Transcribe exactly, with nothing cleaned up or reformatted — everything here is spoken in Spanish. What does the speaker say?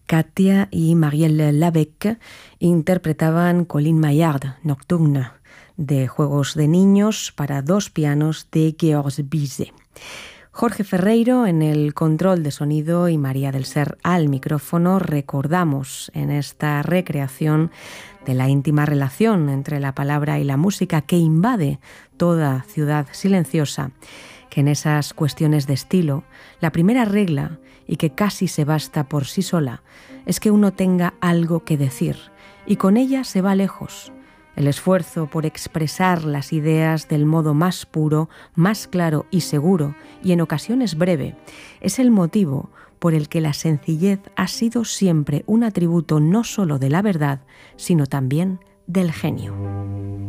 Katia y Marielle Lavec interpretaban Colin Maillard, Nocturne, de Juegos de Niños para dos pianos de Georges Bizet. Jorge Ferreiro en el control de sonido y María del Ser al micrófono. Recordamos en esta recreación de la íntima relación entre la palabra y la música que invade toda ciudad silenciosa, que en esas cuestiones de estilo, la primera regla, y que casi se basta por sí sola, es que uno tenga algo que decir, y con ella se va lejos. El esfuerzo por expresar las ideas del modo más puro, más claro y seguro, y en ocasiones breve, es el motivo por el que la sencillez ha sido siempre un atributo no solo de la verdad, sino también del genio.